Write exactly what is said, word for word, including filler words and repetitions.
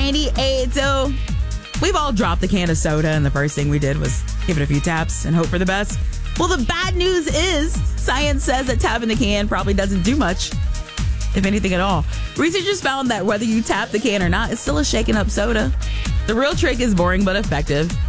ninety-eight. So we've all dropped the can of soda, and the first thing we did was give it a few taps and hope for the best. Well, the bad news is science says that tapping the can probably doesn't do much, if anything at all. Researchers found that whether you tap the can or not, it's still a shaken up soda. The real trick is boring but effective.